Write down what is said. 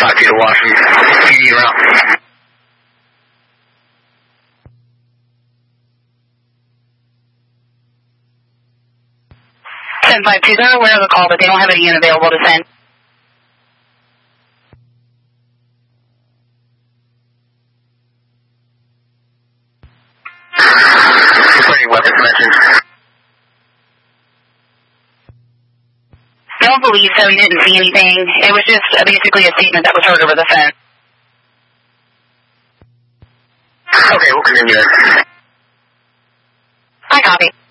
copy to Washington. PD route. 10-5-2, they're aware of the call, but they don't have a unit available to send. Reporting weapons mentioned. Don't believe so. We didn't see anything. It was just basically a statement that was heard over the phone. Okay, we'll continue then. I copy.